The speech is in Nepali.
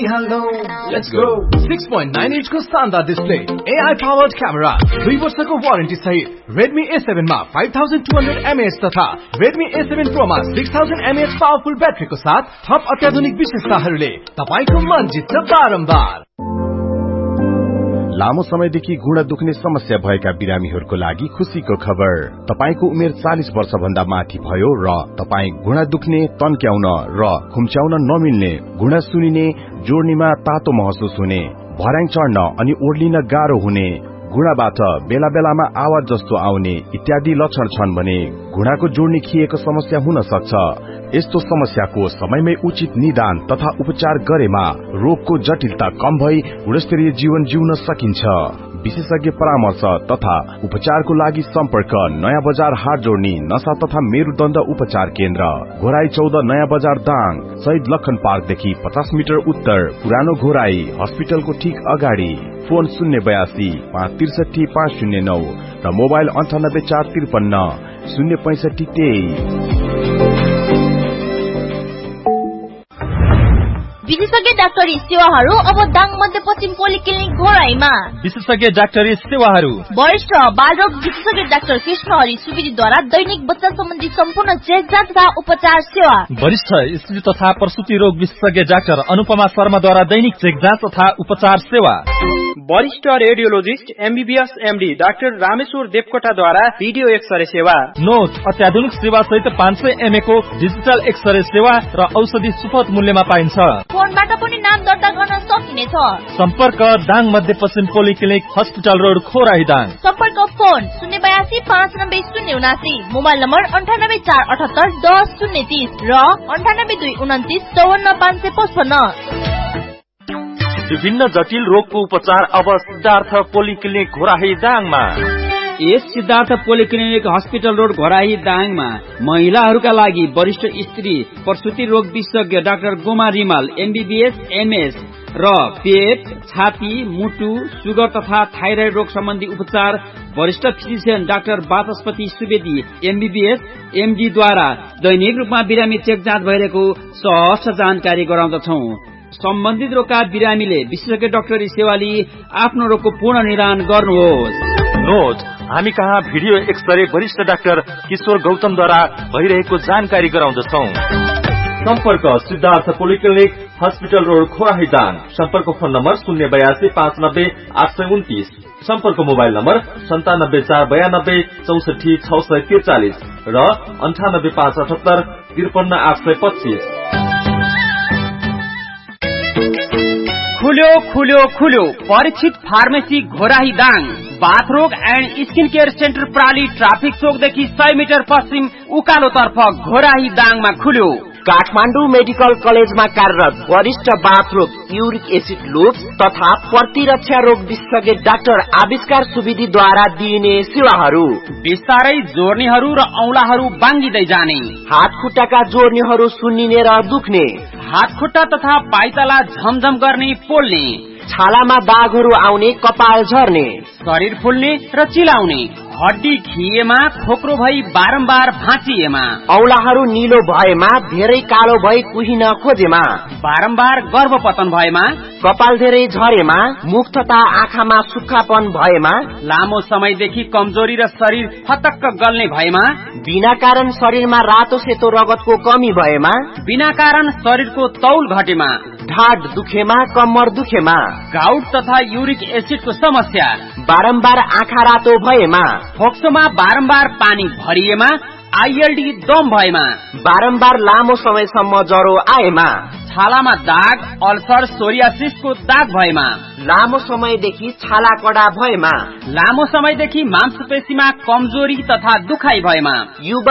Hello, let's go. 6.9 inch को शानदार डिस्प्ले, AI powered camera, 2 वर्षको वारेन्टी सहित Redmi A7 मा 5200 mAh तथा Redmi A7 Pro मा 6000 mAh पावरफुल ब्याट्रीको साथ थप अत्याधुनिक विशेषताहरूले तपाईको मन जित्छ बारम्बार। लामो समयदेखि घुँडा दुख्ने समस्या भएका बिरामीहरूको लागि खुशीको खबर। तपाईको उमेर 40 वर्ष भन्दा माथि भयो र तपाई घुँडा दुख्ने, तन्क्याउन र खुम्च्याउन नमिल्ने, घुँडा सुनिने, जोड्नीमा तातो महसुस हुने, भर्याङ चढ्न अनि ओर्लिन गाह्रो हुने, घुँडाबाट बेला बेलामा आवाज जस्तो आउने इत्यादि लक्षण छन् भने घुँडाको जोड्नी खिएको समस्या हुन सक्छ। यस्तो समस्याको समयमै उचित निदान तथा उपचार गरेमा रोगको जटिलता कम भई गुणस्तरीय जीवन जिउन सकिन्छ। विशेषज्ञ परामर्श तथा उपचारको लागि सम्पर्क नयाँ बजार हाट जोड्नी नशा तथा मेरुदण्ड उपचार केन्द्र, घोराई 14 नयाँ बजार दाङ, शहीद लखन पार्कदेखि 50 मिटर उत्तर, पुरानो घोराई हस्पिटलको ठीक अगाडि। फोन 082 563 509 र मोबाइल 98 453 065 23। विशेषज्ञ डाक्टरी सेवाहरू अब दाङ मध्यपश्चिम पोलिक्लिनिक घोराईमा। विशेषज्ञ डाक्टरी सेवाहरू वरिष्ठ बालरोग विशेषज्ञ डाक्टर कृष्णहरि सुवेदीद्वारा दैनिक बच्चा सम्बन्धी सम्पूर्ण चेक जाँच तथा उपचार सेवा। वरिष्ठ स्त्री तथा प्रसूति रोग विशेषज्ञ डाक्टर अनुपमा शर्माद्वारा दैनिक चेक जाँच तथा उपचार सेवा। वरिष्ठ radiologist MBBS MD doctor Rameshwar देवकोटाद्वारा video x-ray सेवा। नोट अत्याधुनिक सेवा सहित 500 mA को डिजिटल एक्सरे सेवा र औषधि सुपथ मूल्यमा पाइन्छ। फोनबाट पनि नाम दर्ता गर्न सकिनेछ। सम्पर्क दाङ मध्यपश्चिम polyclinic hospital road Khorai Dang. सम्पर्क फोन 082 590 079, मोबाइल नम्बर 98 478 10 030 र 98 229 54 555। विभिन्न जटिल रोगको उपचार अब सिद्धार्थ पोलिक्लिनिक घोराही दाङमा। यस Siddhartha polyclinic hospital road Ghorahi दाङमा महिलाहरूका लागि वरिष्ठ स्त्री प्रसूति रोग विशेषज्ञ doctor Goma Rimal MBBS MS र पेट, छाती, मुटु, सुगर तथा थाइराइड रोग सम्बन्धी उपचार वरिष्ठ फिजिशियन डाक्टर वाचस्पति सुवेदी एमबीबीएस एमडी द्वारा दैनिक रूपमा बिरामी चेक जाँच भइरहेको सहज जानकारी गराउँदछौं। सम्बन्धित रोगका बिरामीले विशेषज्ञ डाक्टरी सेवा लिई आफ्नो रोगको पूर्ण निदान गर्नुहोस्। नोट हामी कहाँ भिडियो एक्सरे वरिष्ठ डाक्टर किशोर गौतमद्वारा भइरहेको जानकारी गराउँदछौं। सम्पर्क Siddhartha polyclinic hospital road खोराही Dang. सम्पर्क फोन नम्बर 082 590 829, सम्पर्क मोबाइल नम्बर 97 492 64 643 र 98 578 53 825। खुल्यो Parikshit pharmacy Ghorahi Dang. बाथरोग and skin care centre प्राली traffic चोकदेखि 100 metre पश्चिम उकालो तर्फ घोराही दाङमा खुल्यो। काठमाडौँ मेडिकल कलेजमा कार्यरत वरिष्ठ बाथरोग, युरिक एसिड लुप्स तथा प्रतिरक्षा रोग विशेषज्ञ डाक्टर आविष्कार सुवेदीद्वारा दिइने सेवाहरू। बिस्तारै जोर्नीहरू र औंलाहरू बाङ्गिँदै जाने, हात खुट्टाका जोर्नीहरू सुन्निने र दुख्ने, हात खुट्टा तथा पाइताला झमझम गर्ने, पोल्ने, छालामा दागहरू आउने, कपाल झर्ने, शरीर फुल्ने र चिलाउने, हड्डी खिएमा, खोक्रो भई बारम्बार भाँचिएमा, औंलाहरू निलो भएमा, धेरै कालो भई कुहिन खोजेमा, बारम्बार गर्भपतन भएमा, कपाल धेरै झरेमा, मुख तथा आँखामा सुक्खापन भएमा, लामो समयदेखि कमजोरी र शरीर फतक्क गल्ने भएमा, बिना कारण शरीरमा रातो सेतो रगतको कमी भएमा, बिना कारण शरीरको तौल घटेमा, ढाड दुखेमा, कम्मर दुखेमा, गाउट तथा युरिक एसिडको समस्या, बारम्बार आँखा रातो भएमा, फोक्सोमा बारम्बार पानी भरिएमा, आईएलडी दम भएमा, बारम्बार लामो समयसम्म ज्वरो आएमा, छालामा दाग, अल्सर, सोरियासिसको दाग भएमा, लामो समयदेखि छाला कडा भएमा, लामो समयदेखि मांसपेशीमा कमजोरी तथा दुखाइ भएमा, युवा